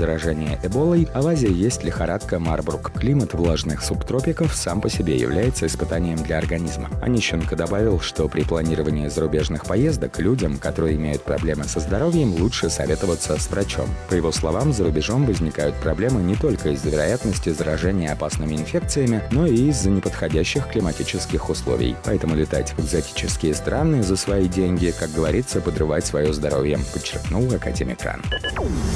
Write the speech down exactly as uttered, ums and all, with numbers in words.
заражения Эболой, а в Азии есть лихорадка Марбург. Климат влажных субтропиков сам по себе является испытанием для организма. Онищенко добавил, что при планировании зарубежных поездок людям, которые имеют проблемы со здоровьем, лучше советоваться с врачом. По его словам, за рубежом возникают проблемы не только из-за вероятности заражения опасными инфекциями, но и из-за неподходящих климатических условий. Поэтому летать в экзотические страны за свои деньги, как говорится, подрывать свое здоровье, подчеркнул академик РАН.